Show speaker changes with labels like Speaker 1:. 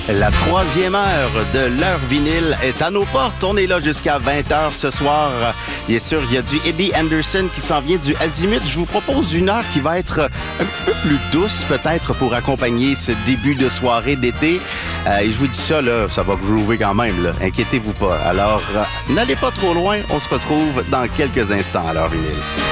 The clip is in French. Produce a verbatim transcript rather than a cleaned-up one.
Speaker 1: La troisième heure de l'heure vinyle est à nos portes. On est là jusqu'à vingt heures ce soir. Bien sûr, il y a du Eddie Anderson qui s'en vient du Azimut. Je vous propose une heure qui va être un petit peu plus douce peut-être pour accompagner ce début de soirée d'été. Euh, et je vous dis ça, là, ça va groover quand même, là. Inquiétez-vous pas. Alors, euh, n'allez pas trop loin. On se retrouve dans quelques instants à l'heure vinyle.